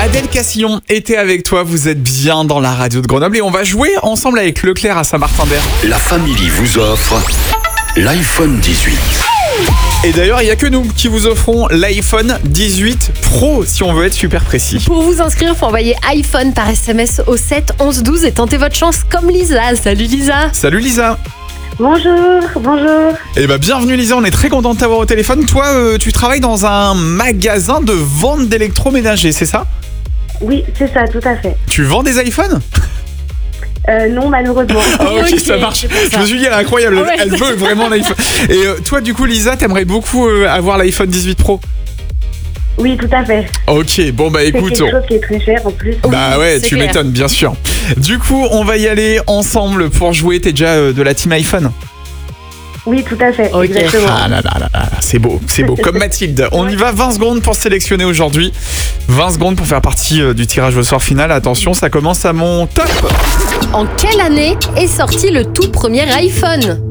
Adèle Castillon était avec toi, vous êtes bien dans la radio de Grenoble et on va jouer ensemble avec Leclerc à Saint-Martin-d'Hères. La Family vous offre l'iPhone 18. Et d'ailleurs, il n'y a que nous qui vous offrons l'iPhone 18 Pro si on veut être super précis. Pour vous inscrire, il faut envoyer iPhone par SMS au 7 11 12 et tenter votre chance comme Lisa. Salut Lisa. Salut Lisa. Bonjour. Eh ben bienvenue Lisa, on est très content de t'avoir au téléphone. Toi, tu travailles dans un magasin de vente d'électroménager, c'est ça? Oui, c'est ça, tout à fait. Tu vends des iPhones? Non, malheureusement. Ah ok, Ok, ça marche. c'est pour ça. Je me suis dit, elle est incroyable, Ouais. elle veut vraiment l'iPhone. Et toi du coup Lisa, t'aimerais beaucoup avoir l'iPhone 18 Pro? Oui, tout à fait. Ok, bon bah C'est écoute... quelque chose qui est très cher en plus. Bah Oui, ouais, c'est tu clair. m'étonnes, bien sûr. Du coup, on va y aller ensemble pour jouer. T'es déjà de la team iPhone? Oui, tout à fait, Ok. exactement. Ah là là là là, c'est beau. Comme Mathilde. On y va, 20 secondes pour sélectionner aujourd'hui. 20 secondes pour faire partie du tirage au sort final. Attention, ça commence à mon top. En quelle année est sorti le tout premier iPhone?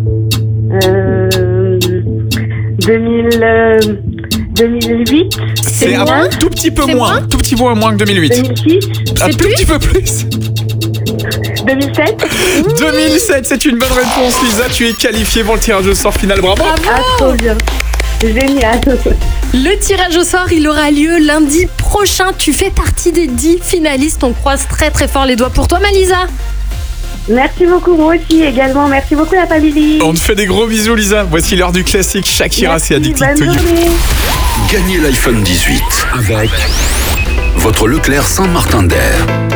2008, C'est un moins tout petit peu C'est moins. moins Tout petit peu moins que 2008. 2006, Un C'est tout plus petit peu plus. 2007. 2007, c'est une bonne réponse, Lisa. Tu es qualifiée pour le tirage au sort final. Bravo. Ah, trop bien. Génial. Le tirage au sort, il aura lieu lundi prochain. Tu fais partie des 10 finalistes. On croise très très fort les doigts pour toi, Malisa. Merci beaucoup, moi aussi également. Merci beaucoup, la famille. On te fait des gros bisous, Lisa. Voici l'heure du classique. Shakira, c'est Merci, Addicted bonne to You. journée. Gagnez l'iPhone 18 avec votre Leclerc Saint-Martin-d'Hères.